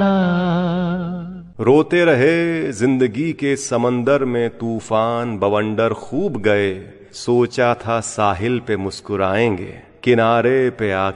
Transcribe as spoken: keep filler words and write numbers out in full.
जाना। रोते रहे जिंदगी के समंदर में तूफान बवंडर खूब गए, सोचा था साहिल पे मुस्कुराएंगे, किनारे पे आ